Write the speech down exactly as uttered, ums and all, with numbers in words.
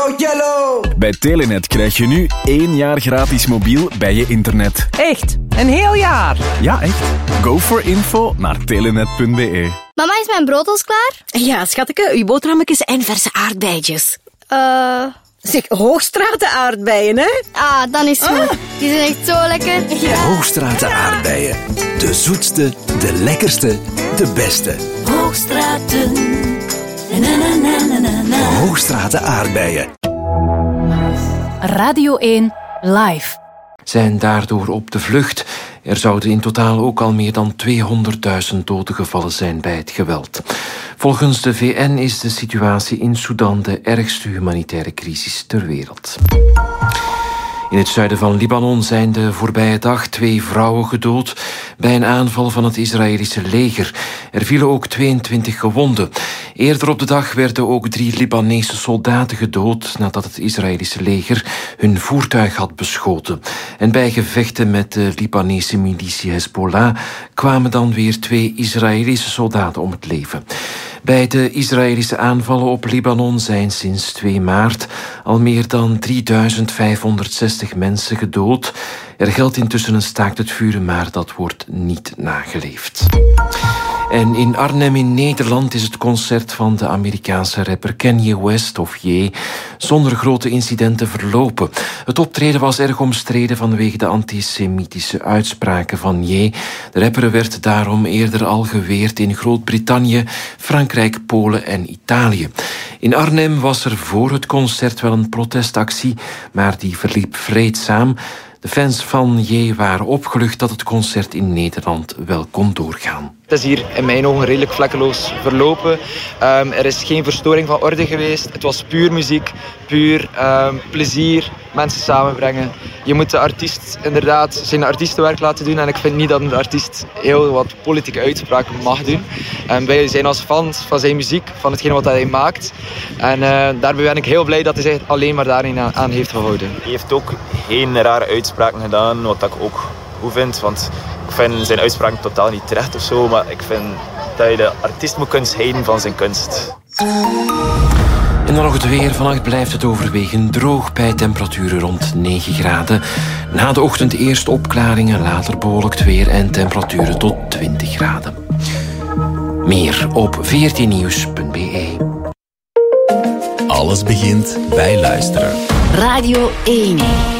Go Yellow! Bij Telenet krijg je nu één jaar gratis mobiel bij je internet. Echt? Een heel jaar? Ja, echt. Go for info naar telenet punt be. Mama, is mijn brood al klaar? Ja, schatje, uw boterhammetjes en verse aardbeidjes. Eh... Zeg, Hoogstraten aardbeien, hè? Ah, dan is het goed. Ah. Die zijn echt zo lekker. Ja. Hoogstraten aardbeien. De zoetste, de lekkerste, de beste. Hoogstraten. Na, na, na, na, na, na. Hoogstraten aardbeien. Radio één Live. Zijn daardoor op de vlucht. Er zouden in totaal ook al meer dan tweehonderdduizend doden gevallen zijn bij het geweld. Volgens de V N is de situatie in Sudan de ergste humanitaire crisis ter wereld. In het zuiden van Libanon zijn de voorbije dag twee vrouwen gedood bij een aanval van het Israëlische leger. Er vielen ook tweeëntwintig gewonden. Eerder op de dag werden ook drie Libanese soldaten gedood nadat het Israëlische leger hun voertuig had beschoten. En bij gevechten met de Libanese militie Hezbollah kwamen dan weer twee Israëlische soldaten om het leven. Bij de Israëlische aanvallen op Libanon zijn sinds twee maart al meer dan drieduizend vijfhonderdzestig mensen gedood. Er geldt intussen een staakt het vuren, maar dat wordt niet nageleefd. En in Arnhem in Nederland is het concert van de Amerikaanse rapper Kanye West, of Ye, zonder grote incidenten verlopen. Het optreden was erg omstreden vanwege de antisemitische uitspraken van Ye. De rapper werd daarom eerder al geweerd in Groot-Brittannië, Frankrijk, Polen en Italië. In Arnhem was er voor het concert wel een protestactie, maar die verliep vreedzaam. De fans van Ye waren opgelucht dat het concert in Nederland wel kon doorgaan. Het is hier in mijn ogen redelijk vlekkeloos verlopen. Um, er is geen verstoring van orde geweest. Het was puur muziek, puur um, plezier, mensen samenbrengen. Je moet de artiest inderdaad zijn artiestenwerk laten doen. En ik vind niet dat een artiest heel wat politieke uitspraken mag doen. Um, wij zijn als fans van zijn muziek, van hetgeen wat hij maakt. En uh, daarbij ben ik heel blij dat hij zich alleen maar daarin aan heeft gehouden. Hij heeft ook geen rare uitspraken gedaan, wat ik ook goed vind. Want ik vind zijn uitspraken totaal niet terecht of zo, maar ik vind dat je de artiest moet kunnen scheiden van zijn kunst. En dan nog het weer. Vannacht blijft het overwegend droog bij temperaturen rond negen graden. Na de ochtend eerst opklaringen, later bewolkt weer en temperaturen tot twintig graden. Meer op veertien nieuws punt be. Alles begint bij luisteren. Radio één.